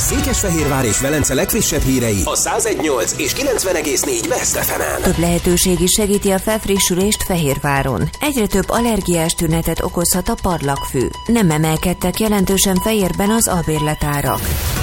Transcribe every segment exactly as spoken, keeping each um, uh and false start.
Székesfehérvár és Velence legfrissebb hírei a száz egy nyolc és kilencven egész négy Best ef emen. Több lehetőség is segíti a felfrissülést Fehérváron. Egyre több allergiás tünetet okozhat a parlagfű. Nem emelkedtek jelentősen Fejérben az albérletárak.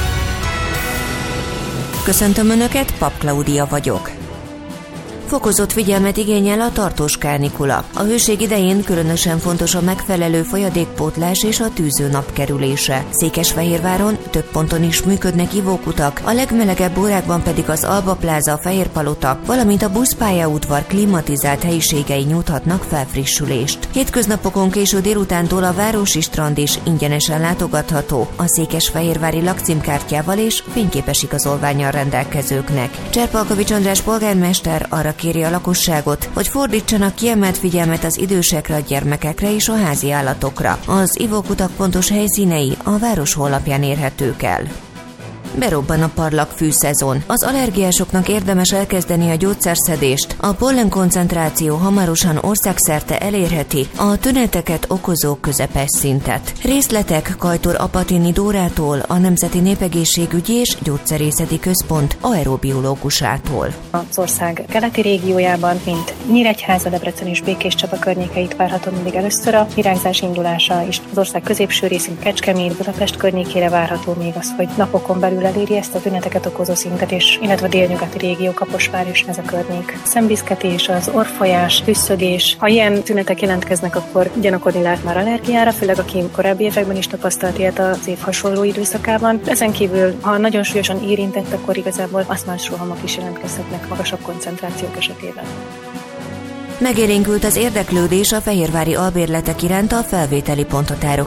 Köszöntöm Önöket, Pap Klaudia vagyok. Fokozott figyelmet igényel a tartós kánikula. A hőség idején különösen fontos a megfelelő folyadékpótlás és a tűző nap kerülése. Székesfehérváron több ponton is működnek ivókutak, a legmelegebb órákban pedig az Alba Pláza, Fehérpalota, valamint a buszpályaudvar klimatizált helyiségei nyújthatnak felfrissülést. Hétköznapokon késő délutántól a városi strand is ingyenesen látogatható a székesfehérvári lakcímkártyával és fényképes igazolvánnyal rendelkezőknek. Cserpalkovics András polgármester arra kéri a lakosságot, hogy fordítsanak kiemelt figyelmet az idősekre, a gyermekekre és a házi állatokra. Az ivókutak pontos helyszínei a város honlapján érhetők el. Berobban a parlagfű szezon. Az allergiásoknak érdemes elkezdeni a gyógyszerszedést. A pollen koncentráció hamarosan országszerte elérheti a tüneteket okozó közepes szintet. Részletek Kajtor Apatini Dórától, a Nemzeti Népegészségügyi és Gyógyszerészeti Központ aerobiológusától. Az ország keleti régiójában, mint Nyíregyháza, Debrecen és Békéscsaba környékeit várható mindig először a virágzás indulása, és az ország középső részén Kecskemét, Budapest környékére várható még az, hogy napokon belül eléri ezt a tüneteket okozó szintet, és illetve a délnyugati régió, Kaposvár és ez a környék. Szemviszketés, az orrfolyás, tüsszögés. Ha ilyen tünetek jelentkeznek, akkor gyanakodni lehet már allergiára, főleg aki korábbi években is tapasztalt ilyet az év hasonló időszakában. Ezen kívül, ha nagyon súlyosan érintett, akkor igazából asztmás rohamok is jelentkezhetnek magasabb koncentrációk esetében. Megélénkült az érdeklődés a fehérvári albérletek iránt a felvételi ponthatárok